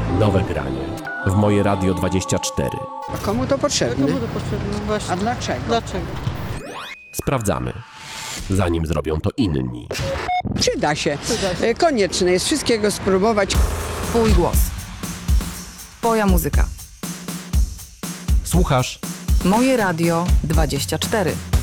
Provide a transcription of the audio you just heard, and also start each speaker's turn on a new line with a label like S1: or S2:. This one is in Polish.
S1: Nowe granie w Moje Radio 24.
S2: A komu to potrzebne?
S3: Komu to potrzebne? Właśnie.
S2: A dlaczego?
S3: Dlaczego?
S1: Sprawdzamy, zanim zrobią to inni.
S2: Przyda się.
S3: Przyda się.
S2: Konieczne jest wszystkiego spróbować.
S4: Twój głos. Twoja muzyka.
S1: Słuchasz
S4: Moje Radio 24.